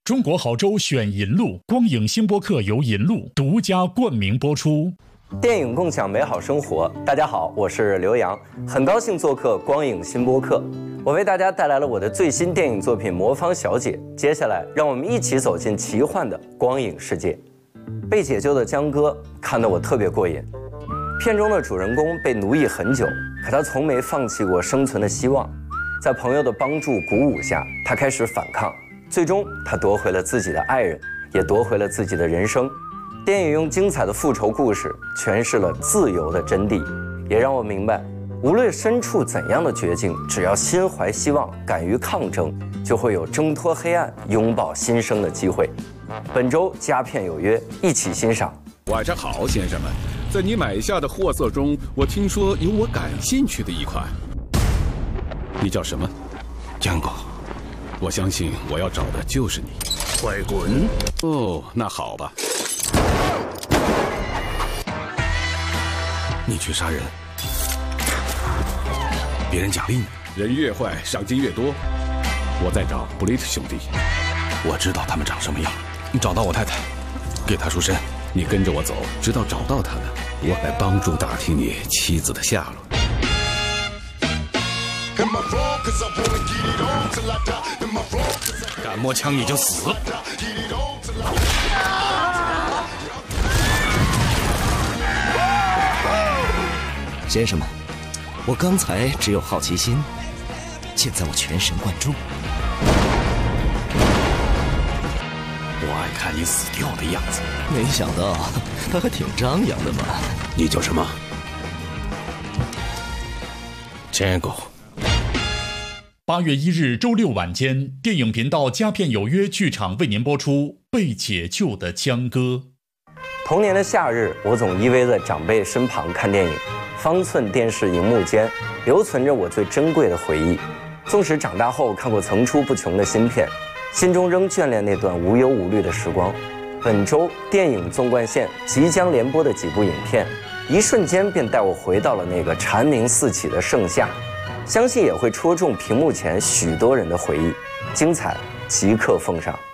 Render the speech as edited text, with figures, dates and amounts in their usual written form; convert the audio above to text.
中国好州选银路，光影星播客由银路独家冠名播出。 电影共享美好生活，大家好，我是刘洋，很高兴做客光影新播客。我为大家带来了我的最新电影作品《魔方小姐》，接下来让我们一起走进奇幻的光影世界。被解救的江歌看得我特别过瘾。片中的主人公被奴役很久，可他从没放弃过生存的希望。在朋友的帮助鼓舞下，他开始反抗，最终他夺回了自己的爱人，也夺回了自己的人生。电影用精彩的复仇故事诠释了自由的真谛，也让我明白，无论身处怎样的绝境，只要心怀希望，敢于抗争，就会有挣脱黑暗、拥抱新生的机会。本周佳片有约，一起欣赏。 晚上好，先生们，在你买下的货色中，我听说有我感兴趣的一款。你叫什么？ 江哥。 我相信我要找的就是你。 快滚！ 哦，那好吧。 你去杀人，别人奖励你。 人越坏，赏金越多。我在找布雷特兄弟。 我知道他们长什么样。你找到我太太，给她赎身。 你跟着我走，直到找到她呢。我来帮助打听你妻子的下落。 敢摸枪你就死。 先生们，我刚才只有好奇心，现在我全神贯注。 我爱看你死掉的样子。 没想到他还挺张扬的嘛。 你叫什么？Django。 8月1日周六晚间，电影频道佳片有约剧场为您播出《被解救的江歌》。 童年的夏日，我总依偎在长辈身旁看电影，方寸电视荧幕间留存着我最珍贵的回忆。纵使长大后看过层出不穷的新片，心中仍眷恋那段无忧无虑的时光。本周电影纵贯线即将连播的几部影片，一瞬间便带我回到了那个蝉鸣四起的盛夏，相信也会戳中屏幕前许多人的回忆。精彩即刻奉上。